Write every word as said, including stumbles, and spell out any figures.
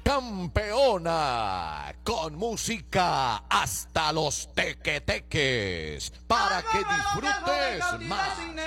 campeona, con música hasta los tequeteques, para que disfrutes más.